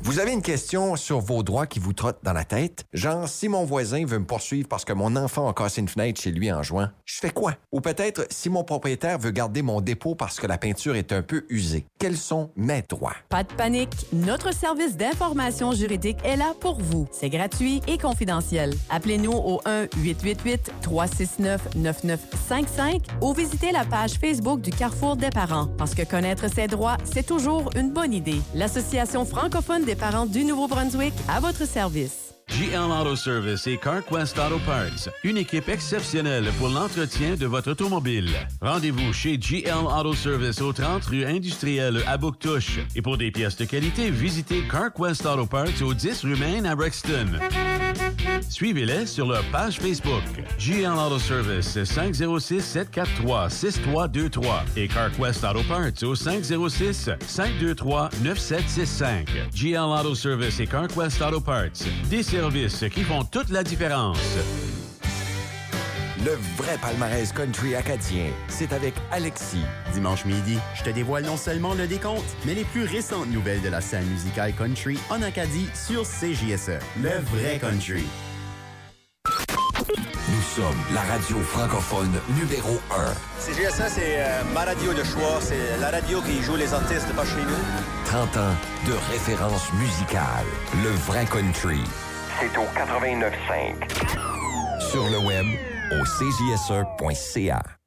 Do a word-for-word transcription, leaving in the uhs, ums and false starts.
Vous avez une question sur vos droits qui vous trotte dans la tête? Genre, si mon voisin veut me poursuivre parce que mon enfant a cassé une fenêtre chez lui en juin, je fais quoi? Ou peut-être, si mon propriétaire veut garder mon dépôt parce que la peinture est un peu usée, quels sont mes droits? Pas de panique, notre service d'information juridique est là pour vous. C'est gratuit et confidentiel. Appelez-nous au un huit huit huit trois six neuf neuf neuf cinq cinq ou visitez la page Facebook du Carrefour des parents. Parce que connaître ses droits, c'est toujours une bonne idée. L'Association francophone des parents du Nouveau-Brunswick à votre service. G L Auto Service et CarQuest Auto Parts, une équipe exceptionnelle pour l'entretien de votre automobile. Rendez-vous chez G L Auto Service au trente rue industrielle à Bouctouche. Et pour des pièces de qualité, visitez CarQuest Auto Parts au dix rue Main à Rexton. Suivez-les sur leur page Facebook. G L Auto Service cinq zéro six sept quatre trois six trois deux trois et CarQuest Auto Parts au cinq zéro six cinq deux trois neuf sept six cinq. G L Auto Service et CarQuest Auto Parts, des services qui font toute la différence. Le vrai palmarès country acadien, c'est avec Alexis. Dimanche midi, je te dévoile non seulement le décompte, mais les plus récentes nouvelles de la scène musicale country en Acadie sur C J S E. Le vrai country. Nous sommes la radio francophone numéro un. C J S E, c'est euh, ma radio de choix. C'est la radio qui joue les artistes pas chez nous. trente ans de référence musicale. Le vrai country. C'est au quatre-vingt-neuf cinq. Sur le web, au C J S E point C A.